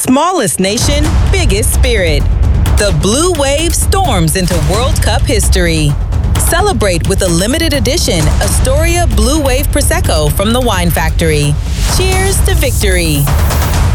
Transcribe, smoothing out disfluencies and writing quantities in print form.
Smallest nation, biggest spirit. The Blue Wave storms into World Cup history. Celebrate with a limited edition Astoria Blue Wave Prosecco from the Wine Factory. Cheers to victory.